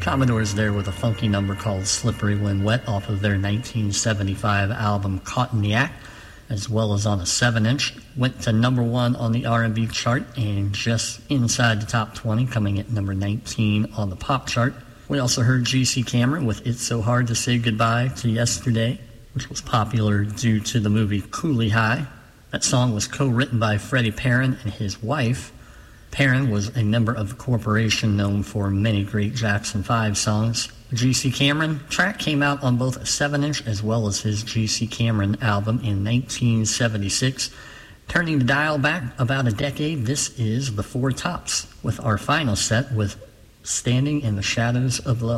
Commodores there with a funky number called Slippery When Wet off of their 1975 album Cotton-Yack, as well as on a 7-inch. Went to number 1 on the R&B chart and just inside the top 20, coming at number 19 on the pop chart. We also heard G.C. Cameron with It's So Hard to Say Goodbye to Yesterday, which was popular due to the movie Cooley High. That song was co-written by Freddie Perren and his wife. Perren was a member of the corporation known for many great Jackson 5 songs. The G.C. Cameron track came out on both a 7-inch as well as his G.C. Cameron album in 1976. Turning the dial back about a decade, this is the Four Tops with our final set with Standing in the Shadows of Love.